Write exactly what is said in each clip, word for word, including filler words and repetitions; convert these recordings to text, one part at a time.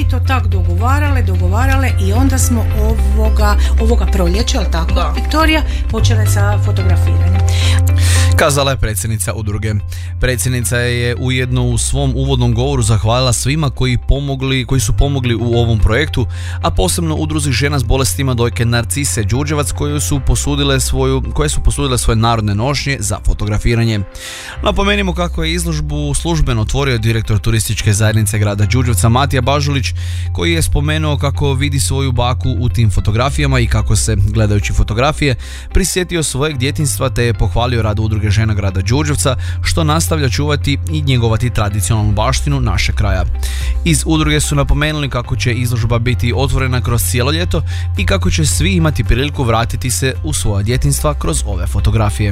to tak dogovarale, dogovarale i onda smo ovoga, ovoga proljeća, jel tako, da. Viktorija, počele sa fotografiranjem. Kazala je predsjednica udruge. Predsjednica je ujedno u svom uvodnom govoru zahvalila svima koji, pomogli, koji su pomogli u ovom projektu, a posebno udruzi žena s bolestima dojke Narcise Đurđevac koje su posudile svoju, koje su posudile svoje narodne nošnje za fotografiranje. Napomenimo kako je izložbu službeno otvorio direktor turističke zajednice grada Đurđevca Matija Bažulić, koji je spomenuo kako vidi svoju baku u tim fotografijama i kako se, gledajući fotografije, prisjetio svojeg djetinjstva te je pohvalio rad udruge žena grada Đurđevca, što nastavlja čuvati i njegovati tradicionalnu baštinu našeg kraja. Iz udruge su napomenuli kako će izložba biti otvorena kroz cijelo ljeto i kako će svi imati priliku vratiti se u svoja djetinjstva kroz ove fotografije.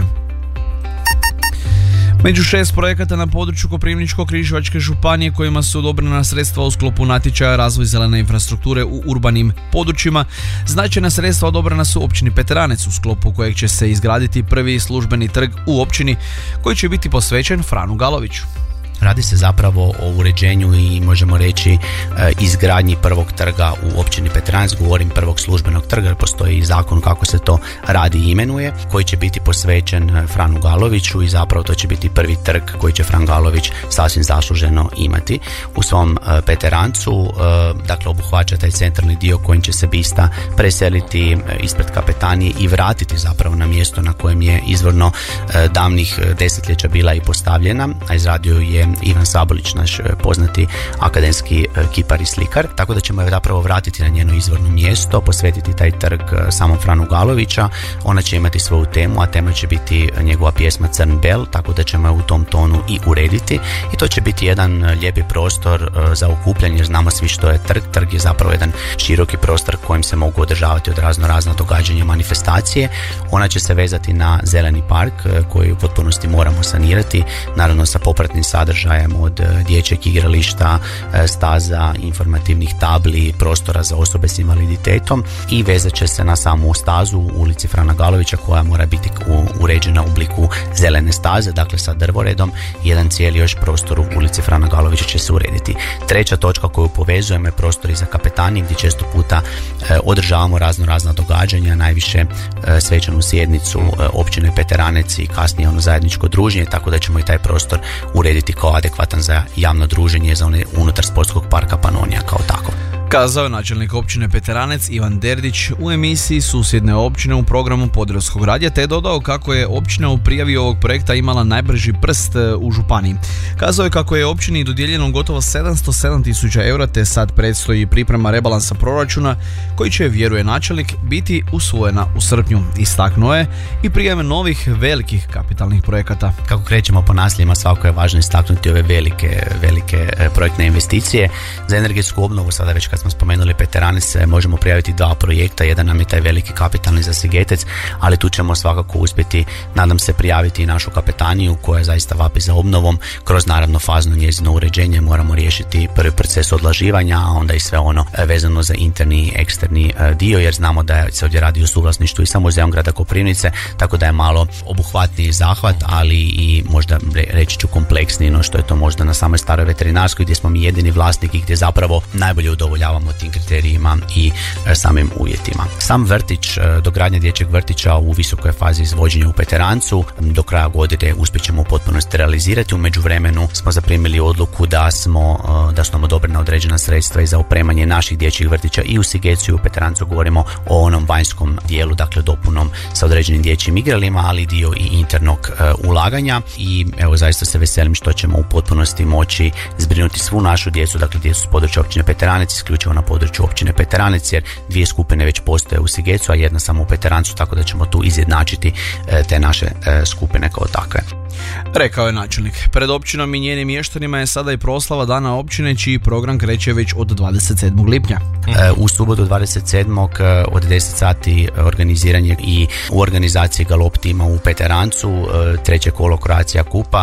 Među šest projekata na području Koprivničko-križevačke županije kojima su odobrena sredstva u sklopu natječaja razvoj zelene infrastrukture u urbanim područjima, značajna sredstva odobrena su općini Peteranec u sklopu kojeg će se izgraditi prvi službeni trg u općini koji će biti posvećen Franu Galoviću. Radi se zapravo o uređenju i možemo reći izgradnji prvog trga u općini Peteranec, govorim prvog službenog trga jer postoji i zakon kako se to radi i imenuje, koji će biti posvećen Franu Galoviću i zapravo to će biti prvi trg koji će Fran Galović sasvim zasluženo imati u svom Peterancu. Dakle, obuhvaća taj centralni dio kojim će se bista preseliti ispred kapetanije i vratiti zapravo na mjesto na kojem je izvorno davnih desetljeća bila i postavljena, a izradio je Ivan Sabolić, naš poznati akademski kipar i slikar, tako da ćemo je zapravo vratiti na njeno izvorno mjesto, posvetiti taj trg samom Franu Galovića. Ona će imati svoju temu, a tema će biti njegova pjesma Crn Bel, tako da ćemo je u tom tonu i urediti i to će biti jedan lijepi prostor za okupljanje, jer znamo svi što je trg. Trg je zapravo jedan široki prostor kojim se mogu održavati od razno razna događanja, manifestacije. Ona će se vezati na zeleni park koji u potpunosti moramo sanirati, naravno sa popratnim sadržajem od dječjeg igrališta, staza, informativnih tabli, prostora za osobe s invaliditetom i vezat će se na samu stazu u ulici Frana Galovića koja mora biti uređena u obliku zelene staze, dakle sa drvoredom. Jedan cijeli još prostor u ulici Frana Galovića će se urediti. Treća točka koju povezujemo je prostor iza kapetanije gdje često puta e, održavamo razno razna događanja, najviše e, svečanu sjednicu e, općine Peteranec i kasnije ono zajedničko druženje, tako da ćemo i taj prostor urediti kao adekvatan za javno druženje za one unutar sportskog parka Panonija kao tako. Kazao je načelnik općine Peteranec Ivan Derdić u emisiji Susjedne općine u programu Podravskog radija, te je dodao kako je općina u prijavi ovog projekta imala najbrži prst u županiji. Kazao je kako je općini dodijeljeno gotovo sedamsto sedam tisuća eura, te sad predstoji priprema rebalansa proračuna koji će, vjeruje načelnik, biti usvojena u srpnju. Istaknuo je i prijave novih velikih kapitalnih projekata. Kako krećemo po naseljima, svako je važno istaknuti ove velike, velike projektne investicije. Za energetsku obnovu sada već kad smo spomenuli Peteranec možemo prijaviti dva projekta, jedan nam je taj veliki kapitalni za Sigetec, ali tu ćemo svakako uspjeti, nadam se, prijaviti i našu kapetaniju koja zaista vapi za obnovom. Kroz naravno fazno njezino uređenje moramo riješiti prvi proces odlaživanja, a onda i sve ono vezano za interni i eksterni dio, jer znamo da se ovdje radi o suvlasništvu i sa muzejom grada Koprivnice, tako da je malo obuhvatniji zahvat, ali i možda reći ću kompleksniji no što je to možda na samoj staroj veterinarskoj gdje smo mi jedini vlasnik i gdje zapravo najbolje udovoljavamo tim kriterijima i samim uvjetima. Sam vrtić, dogradnja dječjeg vrtića u visokoj fazi izvođenja u Peterancu, do kraja godine uspjet ćemo u potpunosti realizirati. U međuvremenu smo zaprimili odluku da smo da su nam odobrena određena sredstva i za opremanje naših dječjih vrtića i u Sigecu i u Peterancu. Govorimo o onom vanjskom dijelu, dakle dopunom sa određenim dječjim igralima, ali dio i internog uh, ulaganja i evo zaista se veselim što ćemo u potpunosti moći zbrinuti svu našu djecu, dakle djecu s područja općine Peteranec, isključivo na području općine Peteranec, jer dvije skupine već postoje u Sigecu, a jedna samo u Peterancu, tako da ćemo tu izjednačiti uh, te naše uh, skupine kao takve. Rekao je načelnik. Pred općinom i njenim mještanima je sada i proslava Dana općine, čiji program kreće već od dvadeset sedmog lipnja. U subotu dvadeset sedmog od deset sati organiziranje i u organizaciji galop tima u Peterancu, treće kolo Croatia kupa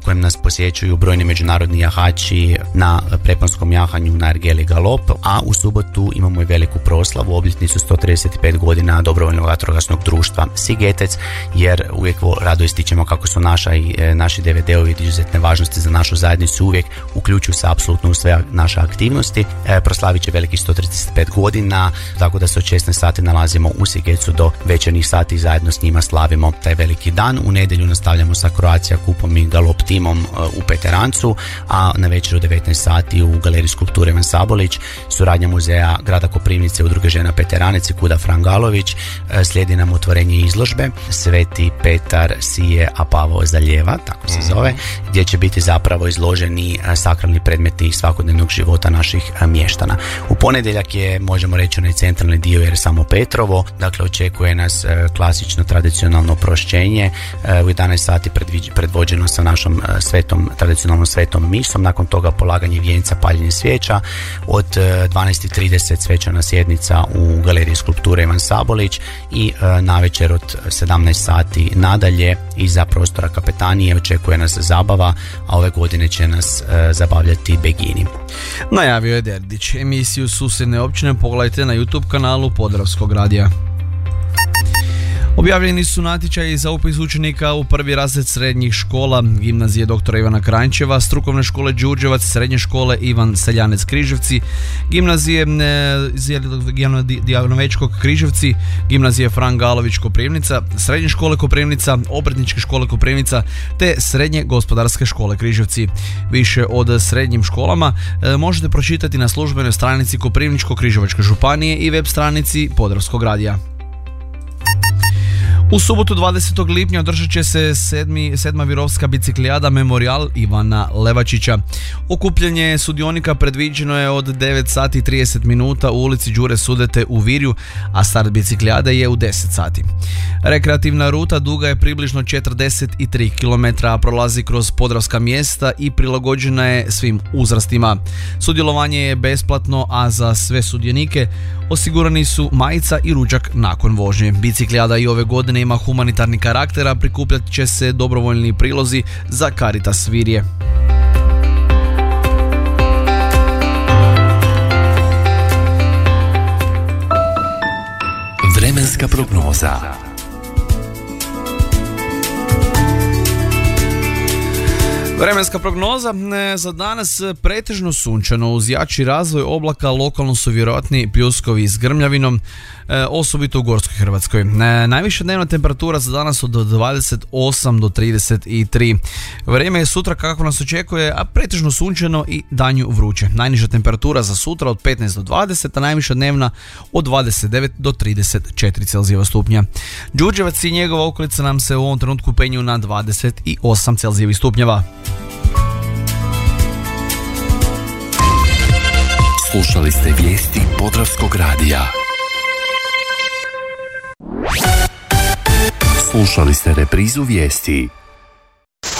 kojem nas posjećuju brojni međunarodni jahači na preponskom jahanju na ergeli galop, a u subotu imamo i veliku proslavu, obljetnicu sto trideset pet godina dobrovoljnog vatrogasnog društva Sigetec, jer uvijek rado ističemo kako su naša i naši D V D-ovi od izuzetne važnosti za našu zajednicu, uvijek uključuju se apsolutno u sve naše aktivnosti. E, proslavit će veliki sto trideset pet godina, tako da se od šesnaest sati nalazimo u Sigecu do večernjih sati i zajedno s njima slavimo taj veliki dan. U nedjelju nastavljamo sa Croatia kupom i galop timom u Peterancu, a na večer u devetnaest sati u Galeriji skulpture Ivan Sabolić, suradnja muzeja grada Koprivnice, Udruge žena Peteranec i Kuda Frangalović. Slijedi nam otvorenje izložbe Sveti Petar sije, a Pavao zaljeva, tako se zove, gdje će biti zapravo izloženi sakralni predmeti svakodnevnog života naših mještana. U ponedjeljak je, možemo reći, onaj centralni dio jer je samo Petrovo, dakle očekuje nas klasično tradicionalno prošćenje u jedanaest sati predvođeno sa našom svetom, tradicionalnom svetom misom, nakon toga polaganje vijenca, paljenje svijeća, od dvanaest i trideset svečana sjednica u Galeriji skulpture Ivan Sabolić i navečer od sedamnaest sati nadalje iza prostora kapetanije očekuje nas zabava, a ove godine će nas zabavljati Begini. Najavio je Derdić. Emisiju Susjedne općine pogledajte na YouTube kanalu Podravskog radija. Objavljeni su natječaji za upis učenika u prvi razred srednjih škola Gimnazije doktora Ivana Kranjčeva, Strukovne škole Đurđevac, Srednje škole Ivan Seljanec Križevci, Gimnazije Dijanovičkog Križevci, Gimnazije Fran Galović Koprivnica, Srednje škole Koprivnica, Obrtničke škole Koprivnica te Srednje gospodarske škole Križevci. Više od srednjim školama možete pročitati na službenoj stranici Koprivničko-križevačke županije i web stranici Podravskog radija. U subotu dvadesetog lipnja održat će se sedmi, sedma Virovska biciklijada Memorial Ivana Levačića. Okupljanje sudionika predviđeno je od devet sati i trideset minuta u ulici Đure Sudete u Virju, a start biciklijade je u deset sati. Rekreativna ruta duga je približno četrdeset tri kilometra, a prolazi kroz podravska mjesta i prilagođena je svim uzrastima. Sudjelovanje je besplatno, a za sve sudionike osigurani su majica i ručak nakon vožnje. Biciklijada i ove godine ima humanitarni karakter, a prikupljat će se dobrovoljni prilozi za Caritas Virje. Vremenska prognoza. Vremenska prognoza za danas pretežno sunčano, uz jači razvoj oblaka lokalno su vjerojatni pljuskovi s grmljavinom, osobito u Gorskoj Hrvatskoj. Najviša dnevna temperatura za danas od dvadeset osam do trideset tri. Vrijeme je sutra kako nas očekuje, a pretežno sunčano i danju vruće. Najniža temperatura za sutra od petnaest do dvadeset, a najviša dnevna od dvadeset devet do trideset četiri Celzijeva stupnja. Đurđevac i njegova okolica nam se u ovom trenutku penju na dvadeset osam Celzijevih stupnjeva. Slušali ste vijesti Podravskog radija. Slušali ste reprizu vijesti